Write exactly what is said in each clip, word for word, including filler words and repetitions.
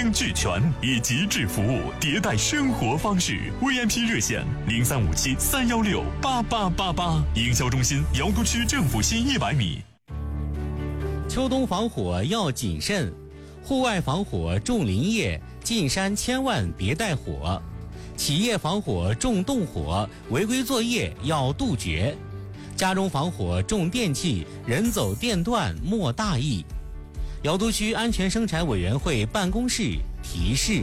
精俱全，以极致服务迭代生活方式。V I P 热线零三五七三幺六八八八八，营销中心瑶都区政府西一百米。 秋冬防火要谨慎，户外防火重林业，进山千万别带火。企业防火重动火，违规作业要杜绝。家中防火重电器，人走电断莫大意。瑶都区安全生产委员会办公室提示。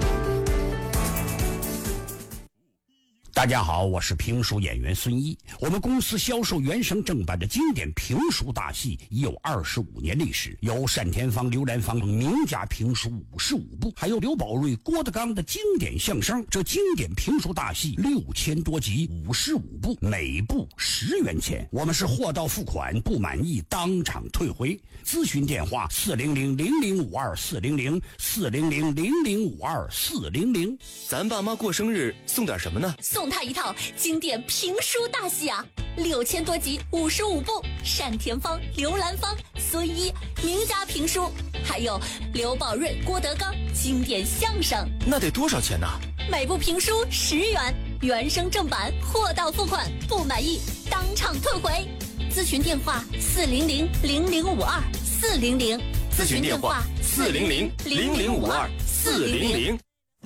大家好，我是评书演员孙一。我们公司销售原声正版的经典评书大戏已有二十五年历史，有单田芳、刘兰芳名家评书五十五部，还有刘宝瑞、郭德纲的经典相声。这经典评书大戏六千多集，五十五部，每部十元钱。我们是货到付款，不满意当场退回。咨询电话：四零零零零五二四零零四零零零零五二四零零。 咱爸妈过生日送点什么呢？ 送他一套经典评书大戏啊，六千多集，五十五部，单田芳、刘兰芳、孙一名家评书，还有刘宝瑞、郭德纲经典相声。 那得多少钱呢？ 每部评书十元，原声正版，货到付款，不满意当场退回。咨询电话：四零零零零五二四零零。 咨询电话：四零零零零五二四零零。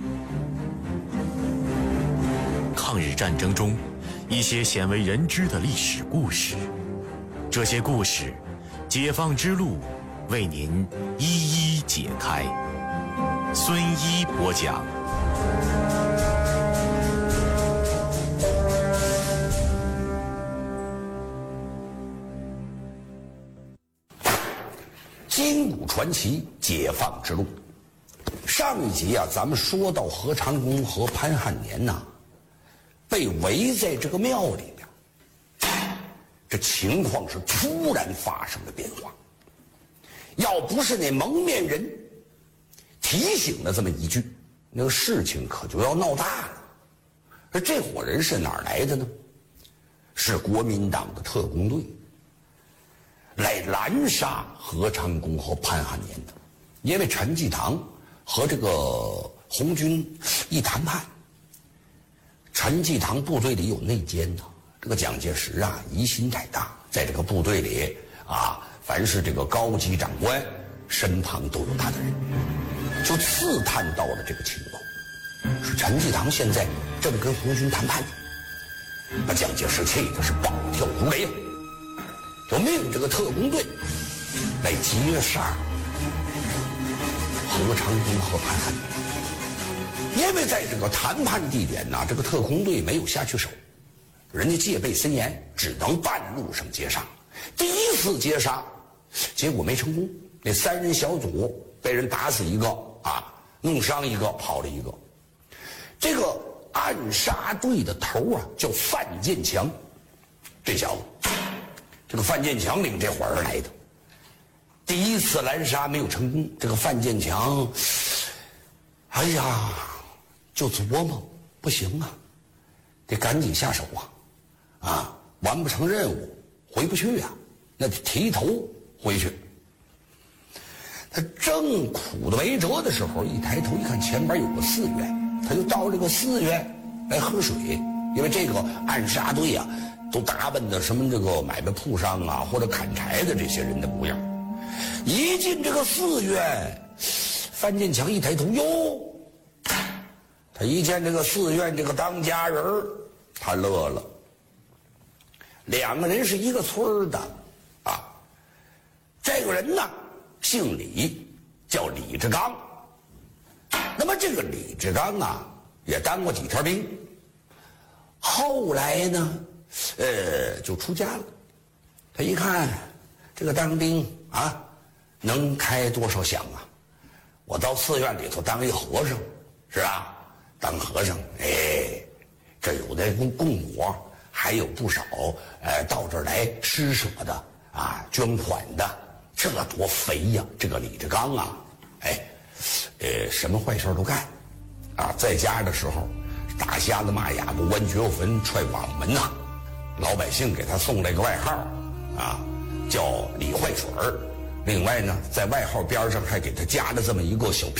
抗日战争中，一些鲜为人知的历史故事，这些故事，解放之路为您一一解开。孙一播讲。 金谷传奇，解放之路。上一集啊，咱们说到何长工和潘汉年呐、啊。被围在这个庙里边，这情况是突然发生了变化。要不是那蒙面人提醒了这么一句，那个事情可就要闹大了。而这伙人是哪儿来的呢？是国民党的特工队来拦杀何长工和潘汉年的。因为陈济棠和这个红军一谈判，陈济棠部队里有内奸呐，这个蒋介石啊疑心太大，在这个部队里啊，凡是这个高级长官身旁都有他的人，就刺探到了这个情报，是陈济棠现在正跟红军谈判，把蒋介石气的是暴跳如雷，就命这个特工队来劫杀何长工和潘汉年。因为在这个谈判地点呢、啊，这个特工队没有下去手，人家戒备森严，只能半路上截杀。第一次截杀，结果没成功，那三人小组被人打死一个啊，弄伤一个，跑了一个。这个暗杀队的头啊叫范建强，这小子，这个范建强领这伙人来的。第一次拦杀没有成功，这个范建强，哎呀。就琢磨不行啊，得赶紧下手啊！啊，完不成任务回不去啊，那得提头回去。他正苦的没辙的时候，一抬头一看前边有个寺院，他就到这个寺院来喝水。因为这个暗杀队啊，都打扮的什么这个买卖铺商啊，或者砍柴的这些人的模样。一进这个寺院，范建强一抬头，哟。他一见这个寺院这个当家人，他乐了。两个人是一个村的啊。这个人呢姓李，叫李志刚。那么这个李志刚啊也当过几天兵，后来呢呃就出家了。他一看这个当兵啊能开多少响啊，我到寺院里头当一和尚是吧，当和尚，哎，这有的供供果，还有不少，呃，到这儿来施舍的啊，捐款的，这多肥呀！这个李志刚啊，哎，呃，什么坏事都干，啊，在家的时候，打瞎子、骂哑巴、剜绝户坟、踹瓦门呐，老百姓给他送了一个外号，啊，叫李坏水儿。另外呢，在外号边上还给他加了这么一个小